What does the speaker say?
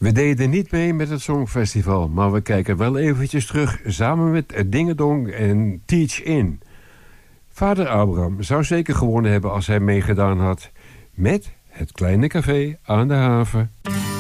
We deden niet mee met het Songfestival, maar we kijken wel eventjes terug samen met Dingedong en Teach In. Vader Abraham zou zeker gewonnen hebben als hij meegedaan had met Het Kleine Café aan de Haven.